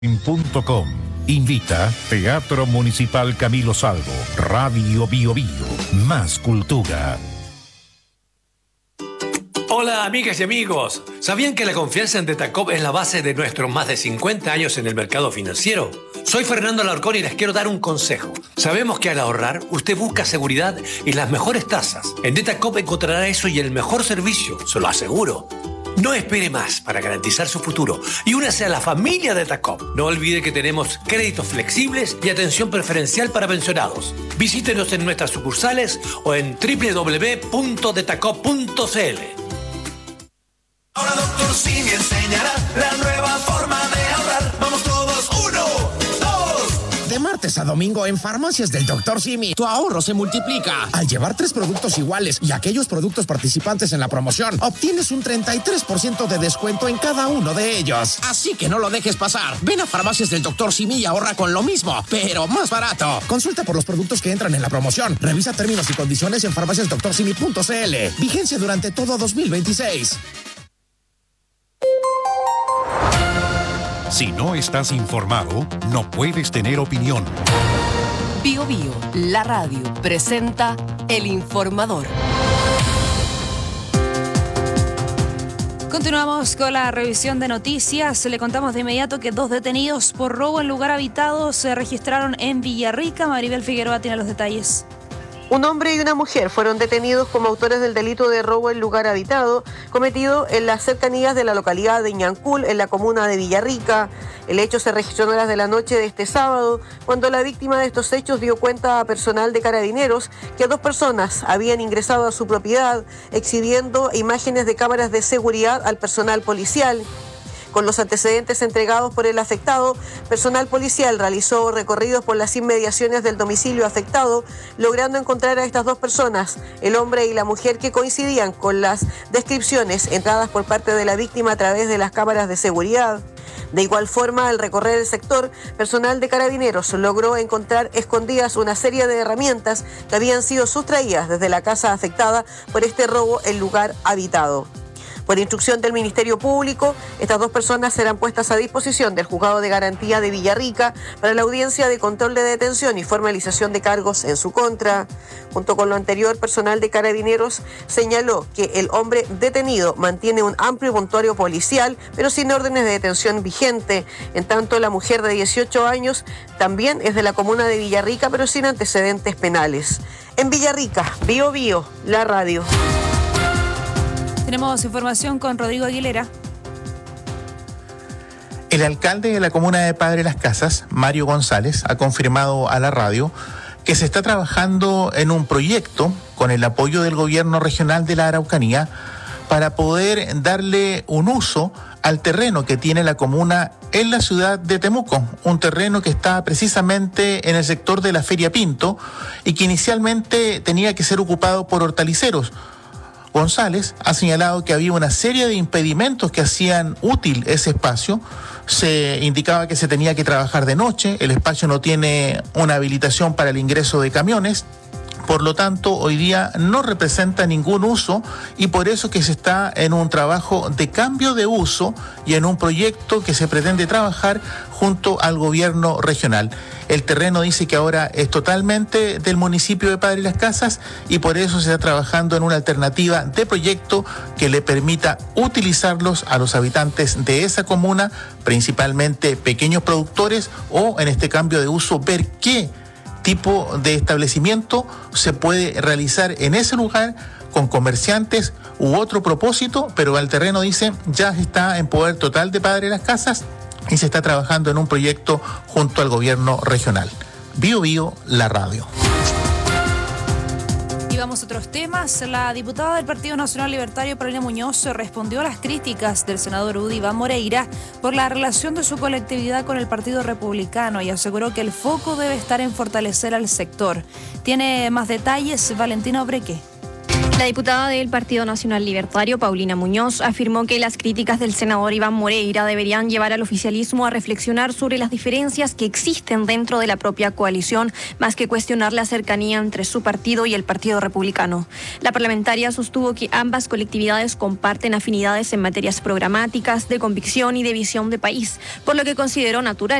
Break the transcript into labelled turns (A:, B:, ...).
A: .com. Invita Teatro Municipal Camilo Salvo, Radio Bio Bio, más cultura.
B: Hola amigas y amigos, ¿sabían que la confianza en Detacop es la base de nuestros más de 50 años en el mercado financiero? Soy Fernando Alarcón y les quiero dar un consejo. Sabemos que al ahorrar, usted busca seguridad y las mejores tasas. En Detacop encontrará eso y el mejor servicio, se lo aseguro. No espere más para garantizar su futuro y únase a la familia de Detacop. No olvide que tenemos créditos flexibles y atención preferencial para pensionados. Visítenos en nuestras sucursales o en www.detacop.cl.
C: Ahora Dr. Simi enseñará la nueva forma de ahorrar. Vamos todos, 1, 2.
D: De martes a domingo en Farmacias del Dr. Simi, tu ahorro se multiplica. Al llevar 3 productos iguales y aquellos productos participantes en la promoción, obtienes un 33% de descuento en cada uno de ellos. Así que no lo dejes pasar. Ven a Farmacias del Dr. Simi y ahorra con lo mismo, pero más barato. Consulta por los productos que entran en la promoción. Revisa términos y condiciones en farmaciasdoctorsimi.cl. Vigencia durante todo 2026.
A: Si no estás informado, no puedes tener opinión.
E: Bio Bio, la radio, presenta El Informador.
F: Continuamos con la revisión de noticias. Le contamos de inmediato que 2 detenidos por robo en lugar habitado se registraron en Villarrica. Maribel Figueroa tiene los detalles.
G: Un hombre y una mujer fueron detenidos como autores del delito de robo en lugar habitado, cometido en las cercanías de la localidad de Ñancul, en la comuna de Villarrica. El hecho se registró en horas de la noche de este sábado, cuando la víctima de estos hechos dio cuenta a personal de Carabineros que 2 personas habían ingresado a su propiedad, exhibiendo imágenes de cámaras de seguridad al personal policial. Con los antecedentes entregados por el afectado, personal policial realizó recorridos por las inmediaciones del domicilio afectado, logrando encontrar a estas 2 personas, el hombre y la mujer, que coincidían con las descripciones entradas por parte de la víctima a través de las cámaras de seguridad. De igual forma, al recorrer el sector, personal de Carabineros logró encontrar escondidas una serie de herramientas que habían sido sustraídas desde la casa afectada por este robo en lugar habitado. Por instrucción del Ministerio Público, estas 2 personas serán puestas a disposición del Juzgado de Garantía de Villarrica para la audiencia de control de detención y formalización de cargos en su contra. Junto con lo anterior, personal de Carabineros señaló que el hombre detenido mantiene un amplio prontuario policial, pero sin órdenes de detención vigente. En tanto, la mujer de 18 años también es de la comuna de Villarrica, pero sin antecedentes penales. En Villarrica, Bio Bio, la radio.
F: Tenemos información con Rodrigo Aguilera.
H: El alcalde de la comuna de Padre Las Casas, Mario González, ha confirmado a la radio que se está trabajando en un proyecto con el apoyo del gobierno regional de la Araucanía para poder darle un uso al terreno que tiene la comuna en la ciudad de Temuco, un terreno que está precisamente en el sector de la Feria Pinto y que inicialmente tenía que ser ocupado por hortaliceros. González ha señalado que había una serie de impedimentos que hacían útil ese espacio. Se indicaba que se tenía que trabajar de noche, el espacio no tiene una habilitación para el ingreso de camiones. Por lo tanto, hoy día no representa ningún uso y por eso que se está en un trabajo de cambio de uso y en un proyecto que se pretende trabajar junto al gobierno regional. El terreno dice que ahora es totalmente del municipio de Padre Las Casas y por eso se está trabajando en una alternativa de proyecto que le permita utilizarlos a los habitantes de esa comuna, principalmente pequeños productores, o en este cambio de uso ver qué tipo de establecimiento se puede realizar en ese lugar con comerciantes u otro propósito, pero el terreno, dice, ya está en poder total de Padre Las Casas y se está trabajando en un proyecto junto al gobierno regional. Bio Bio, la radio.
F: Y vamos a otros temas. La diputada del Partido Nacional Libertario, Paulina Muñoz, respondió a las críticas del senador Iván Moreira por la relación de su colectividad con el Partido Republicano y aseguró que el foco debe estar en fortalecer al sector. Tiene más detalles Valentina Obreque.
I: La diputada del Partido Nacional Libertario, Paulina Muñoz, afirmó que las críticas del senador Iván Moreira deberían llevar al oficialismo a reflexionar sobre las diferencias que existen dentro de la propia coalición, más que cuestionar la cercanía entre su partido y el Partido Republicano. La parlamentaria sostuvo que ambas colectividades comparten afinidades en materias programáticas, de convicción y de visión de país, por lo que consideró natural